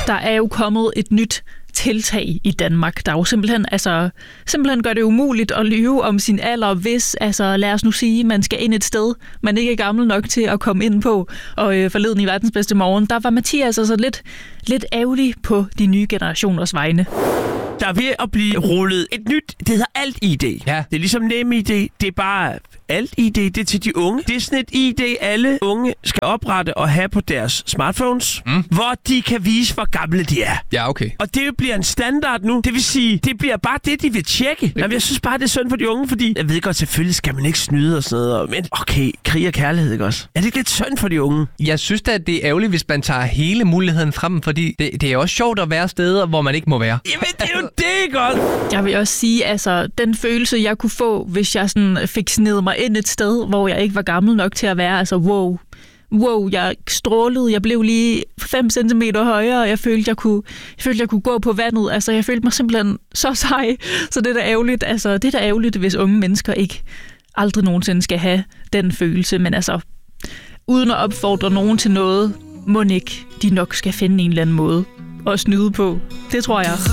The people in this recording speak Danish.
Der er jo kommet et nyt tiltag i Danmark, der jo simpelthen gør det umuligt at lyve om sin alder, hvis, lad os nu sige, man skal ind et sted, man ikke er gammel nok til at komme ind på. Og forleden i Verdens Bedste Morgen, der var Mathias lidt ærgerlig på de nye generationers vegne. Der er ved at blive rullet et nyt, det hedder Alt-ID. Ja. Det er ligesom NemID, det er bare Alt-ID, det er til de unge. Det er sådan et ID, alle unge skal oprette og have på deres smartphones, hvor de kan vise, hvor gamle de er. Ja, okay. Og det bliver en standard nu. Det vil sige, det bliver bare det, de vil tjekke. Jamen, jeg synes bare, det er synd for de unge, fordi jeg ved godt, selvfølgelig skal man ikke snyde og sådan noget. Men okay, krig og kærlighed, ikke også? Er det ikke lidt synd for de unge? Jeg synes da, at det er ærgerligt, hvis man tager hele muligheden frem, fordi det er også sjovt at være steder, hvor man ikke må være. Jamen, det er jo det, godt. Jeg vil også sige, den følelse, jeg kunne få, hvis jeg sådan fik snedet mig ind et sted, hvor jeg ikke var gammel nok til at være, wow, jeg strålede, jeg blev lige 5 centimeter højere, og jeg følte, jeg kunne gå på vandet. Jeg følte mig simpelthen så sej, så det er da ærgerligt. Det er da ærgerligt, hvis unge mennesker ikke aldrig nogensinde skal have den følelse, men uden at opfordre nogen til noget, må ikke de nok skal finde en eller anden måde at snyde på. Det tror jeg.